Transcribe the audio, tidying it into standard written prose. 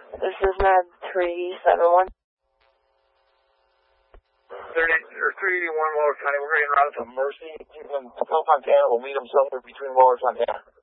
This is Med 371. 381 Lower County. We're getting around to Mercy. Phil Fontana will meet him somewhere between Lower Fontana.